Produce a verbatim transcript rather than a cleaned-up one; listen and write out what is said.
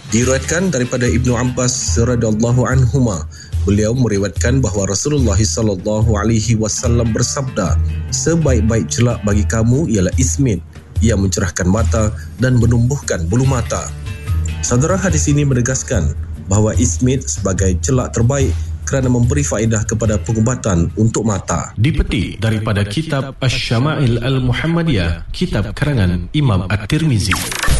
Diriwayatkan daripada Ibnu Abbas radhiyallahu anhuma, beliau meriwayatkan bahawa Rasulullah sallallahu alaihi wasallam bersabda, sebaik-baik celak bagi kamu ialah ismit yang mencerahkan mata dan menumbuhkan bulu mata. Saudara, hadis ini menegaskan bahawa ismit sebagai celak terbaik kerana memberi faedah kepada pengubatan untuk mata. Dipetik daripada kitab Asy-Syama'il Al-Muhammadiyah, kitab karangan Imam At-Tirmizi.